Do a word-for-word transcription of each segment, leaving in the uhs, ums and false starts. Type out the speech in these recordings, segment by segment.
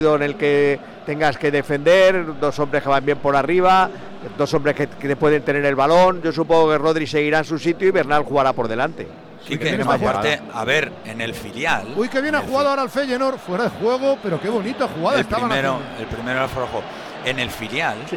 en el que tengas que defender, dos hombres que van bien por arriba, dos hombres que, que pueden tener el balón. Yo supongo que Rodri seguirá en su sitio y Bernal jugará por delante. Sí, que viene aparte, a ver, en el filial. Uy, que bien ha jugado ahora el Feyenoord, fuera de juego, pero qué bonita jugada el estaban primero, haciendo. el primero era fuera de juego. En el filial, sí.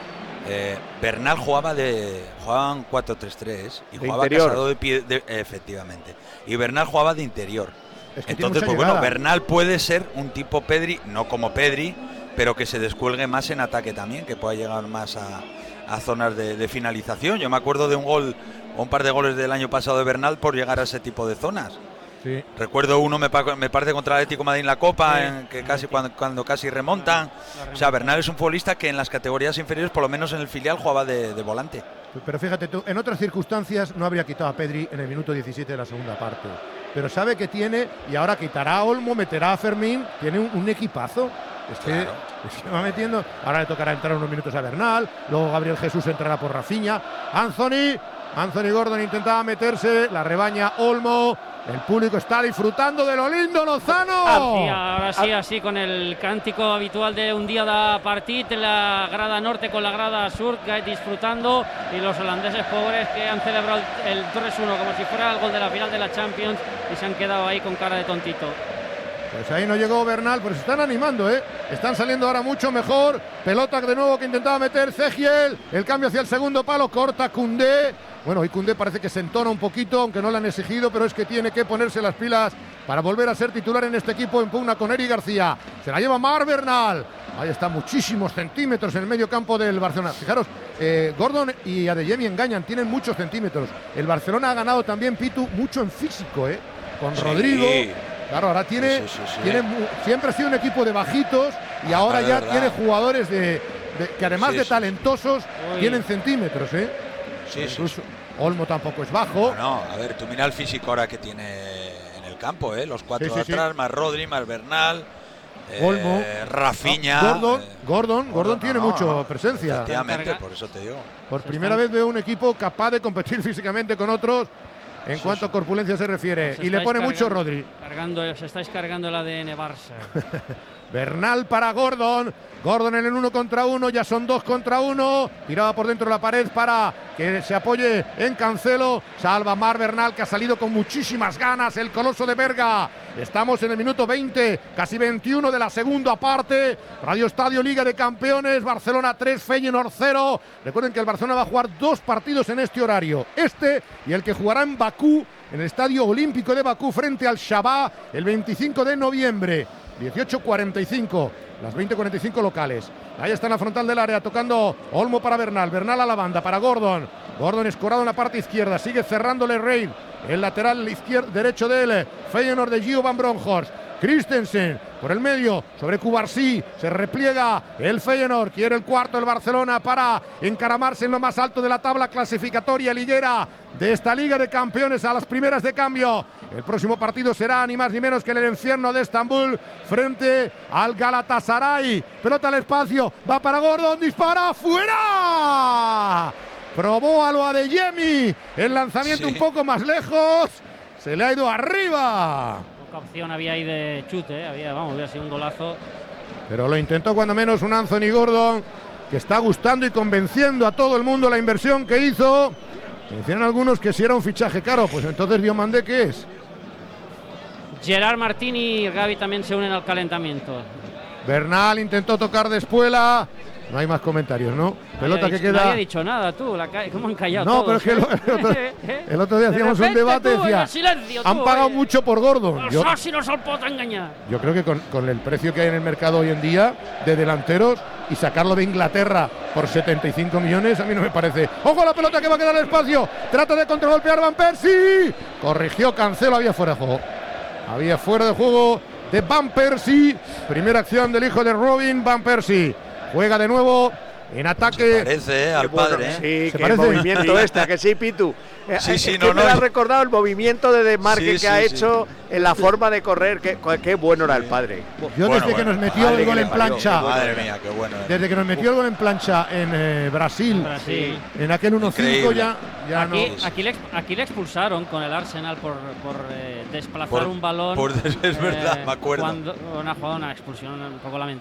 eh, Bernal jugaba de jugaban cuatro tres tres y de jugaba interior. Casado de pie, de, efectivamente. Y Bernal jugaba de interior. Es que Entonces, pues llegada. bueno, Bernal puede ser un tipo Pedri, no como Pedri, pero que se descuelgue más en ataque también, que pueda llegar más a, a zonas de, de finalización. Yo me acuerdo de un gol o un par de goles del año pasado de Bernal por llegar a ese tipo de zonas. Sí. Recuerdo uno, me, me parece, contra el Atlético de Madrid en la Copa, sí. en que casi cuando, cuando casi remontan. O sea, Bernal es un futbolista que en las categorías inferiores, por lo menos en el filial, jugaba de, de volante. Pero fíjate tú, en otras circunstancias no habría quitado a Pedri en el minuto diecisiete de la segunda parte. Pero sabe que tiene, y ahora quitará a Olmo, meterá a Fermín, tiene un, un equipazo. Es que claro. se va metiendo. Ahora le tocará entrar unos minutos a Bernal, luego Gabriel Jesús entrará por Rafinha. Anthony, Anthony Gordon intentaba meterse, la rebaña Olmo. El público está disfrutando de lo lindo, Lozano. Sí, ahora sí, así con el cántico habitual de un día de partit, la grada norte con la grada sur, disfrutando, y los holandeses pobres que han celebrado el tres uno como si fuera el gol de la final de la Champions y se han quedado ahí con cara de tontito. Pues ahí no llegó Bernal, pero se están animando, ¿eh? Están saliendo ahora mucho mejor. Pelota de nuevo que intentaba meter Cegiel. El cambio hacia el segundo palo, corta Koundé. Bueno, hoy Koundé parece que se entona un poquito, aunque no le han exigido, pero es que tiene que ponerse las pilas para volver a ser titular en este equipo. En pugna con Eric García. Se la lleva Marc Bernal. Ahí está, muchísimos centímetros en el medio campo del Barcelona. Fijaros, eh, Gordon y Adeyemi engañan, tienen muchos centímetros. El Barcelona ha ganado también, Pitu, mucho en físico, ¿eh? Con sí. Rodrigo. Claro, ahora tiene, sí, sí, sí, sí. tiene siempre ha sido un equipo de bajitos y ah, ahora ya verdad. tiene jugadores de, de que además sí, de talentosos sí. tienen centímetros, ¿eh? Sí, Incluso sí, sí. Olmo tampoco es bajo. No, no, a ver, tú mira el físico ahora que tiene en el campo, ¿eh? Los cuatro sí, sí, de atrás, sí. más Rodri, más Bernal, eh, Olmo, Rafinha. No, Gordon, eh, Gordon, Gordon, Gordon tiene no, mucho no, presencia. Efectivamente, por eso te digo. Por primera vez veo un equipo capaz de competir físicamente con otros. En sí, cuanto sí. a corpulencia se refiere. Se y le pone mucho Rodri. Cargando, se estáis cargando el A D N Barça. Bernal para Gordon. Gordon en el uno contra uno. Ya son dos contra uno. Tiraba por dentro de la pared para que se apoye en Cancelo. Salva Marc Bernal, que ha salido con muchísimas ganas. El coloso de Berga. Estamos en el minuto veinte, casi veintiuno de la segunda parte. Radio Estadio Liga de Campeones. Barcelona tres, Feyenoord cero. Recuerden que el Barcelona va a jugar dos partidos en este horario. Este y el que jugará en Bakú, en el Estadio Olímpico de Bakú, frente al Shabaa, el veinticinco de noviembre. dieciocho cuarenta y cinco, las veinte cuarenta y cinco locales. Ahí está en la frontal del área, tocando Olmo para Bernal. Bernal a la banda para Gordon. Gordon escorado en la parte izquierda, sigue cerrándole Reid. El lateral izquierdo, derecho de él, Feyenoord de Gio van Bronckhorst. Christensen por el medio sobre Cubarsí, se repliega el Feyenoord, quiere el cuarto el Barcelona para encaramarse en lo más alto de la tabla clasificatoria liguera de esta Liga de Campeones, a las primeras de cambio. El próximo partido será ni más ni menos que el infierno de Estambul frente al Galatasaray. Pelota al espacio, va para Gordon, dispara, ¡fuera! Probó a lo Adeyemi, el lanzamiento sí. un poco más lejos, se le ha ido arriba. Opción había ahí de chute, ¿eh? había, vamos, hubiera sido un golazo. Pero lo intentó cuando menos un Anthony Gordon, que está gustando y convenciendo a todo el mundo la inversión que hizo. Decían algunos que si era un fichaje caro, pues entonces Diomandé, ¿qué es? Gerard Martín y Gavi también se unen al calentamiento. Bernal intentó tocar de espuela. No hay más comentarios, ¿no? Pelota que queda. No había dicho nada tú, la ca... ¿cómo han callado? No, todos, pero es que el, el, otro, el otro día hacíamos un debate y decía, silencio, tú, han pagado oye. mucho por Gordon. Yo, si no se lo puedo engañar. Yo creo que con, con el precio que hay en el mercado hoy en día de delanteros y sacarlo de Inglaterra por setenta y cinco millones, a mí no me parece. ¡Ojo la pelota que va a quedar en el espacio! Trata de contragolpear Van Persie. Corrigió Cancelo, había fuera de juego. Había fuera de juego de Van Persie. Primera acción del hijo de Robin Van Persie. Juega de nuevo en ataque. Se parece eh, al bueno, padre. Sí, ¿Se qué parece? movimiento este, ¿a que sí, Pitu? Sí, sí, es no, que no. me ha recordado el movimiento de desmarque sí, que ha sí, hecho sí. en la forma de correr. Qué, qué bueno era el padre. Yo bueno, desde bueno, que nos metió el gol en plancha. Madre mía, qué bueno. Eh. Desde que nos metió el gol en plancha en eh, Brasil, Brasil, en aquel uno cinco ya, ya aquí, no. Aquí le, aquí le expulsaron con el Arsenal por, por eh, desplazar por, un balón. Por, es verdad, eh, me acuerdo. Cuando, una jugada, una expulsión un poco lamentable.